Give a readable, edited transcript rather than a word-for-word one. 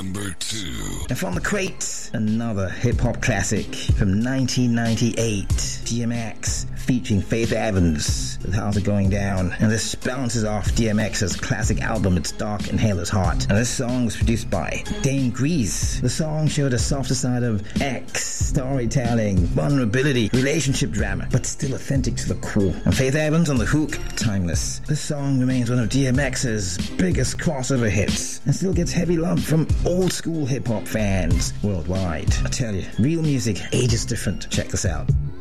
number 2. And from the crates, another hip-hop classic from 1998, DMX featuring Faith Evans with How's It Going Down. And this bounces off DMX's classic album It's Dark in Hela's Heart. And this song was produced by Dame Grease. The song showed a softer side of X, storytelling, vulnerability, relationship drama, but still authentic to the core. And Faith Evans on the hook, timeless. This song remains one of DMX's biggest crossover hits and still gets heavy love from old school hip hop fans worldwide. I tell you, real music ages different. Check this out.